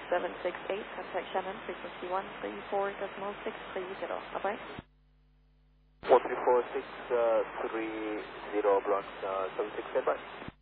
768, contact Shannon, frequency 134.630. Bye-bye. 134.630, Block 76, standby.